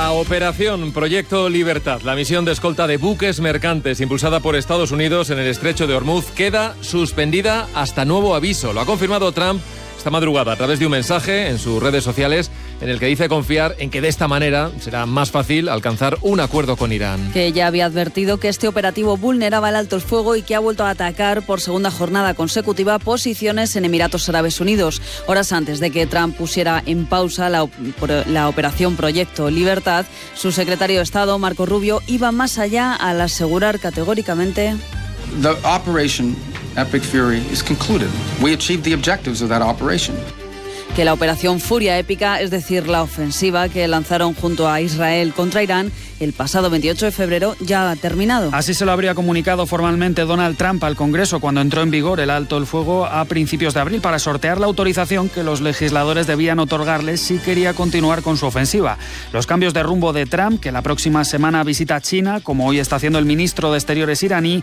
La operación Proyecto Libertad, la misión de escolta de buques mercantes impulsada por Estados Unidos en el estrecho de Hormuz, queda suspendida hasta nuevo aviso. Lo ha confirmado Trump esta madrugada a través de un mensaje en sus redes sociales en el que dice confiar en que de esta manera será más fácil alcanzar un acuerdo con Irán. Que ya había advertido que este operativo vulneraba el alto el fuego y que ha vuelto a atacar por segunda jornada consecutiva posiciones en Emiratos Árabes Unidos, horas antes de que Trump pusiera en pausa la operación Proyecto Libertad. Su secretario de Estado, Marco Rubio, iba más allá al asegurar categóricamente: The operation Epic Fury is concluded. We achieved the objectives of that operation. Que la operación Furia Épica, es decir, la ofensiva que lanzaron junto a Israel contra Irán el pasado 28 de febrero, ya ha terminado. Así se lo habría comunicado formalmente Donald Trump al Congreso cuando entró en vigor el alto el fuego a principios de abril para sortear la autorización que los legisladores debían otorgarles si quería continuar con su ofensiva. Los cambios de rumbo de Trump, que la próxima semana visita China, como hoy está haciendo el ministro de Exteriores iraní,